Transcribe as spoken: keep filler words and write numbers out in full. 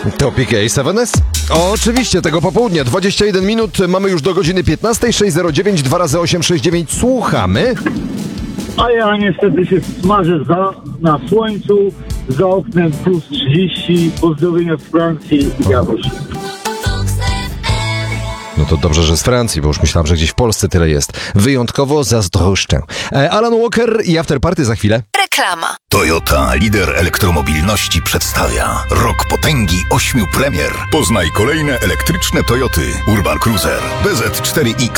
Topic A siedem S? Oczywiście, tego popołudnia, dwadzieścia jeden minut, mamy już do godziny piętnastej, sześć zero dziewięć, dwa razy osiem sześć dziewięć, słuchamy. A ja niestety się smażę za, na słońcu, za oknem plus trzydzieści, pozdrowienia z Francji i Jawoś. No to dobrze, że z Francji, bo już myślałem, że gdzieś w Polsce tyle jest. Wyjątkowo zazdroszczę. E, Alan Walker i Afterparty za chwilę. Reklama. Toyota, lider elektromobilności, przedstawia rok potęgi ośmiu premier. Poznaj kolejne elektryczne Toyoty. Urban Cruiser, B Z cztery X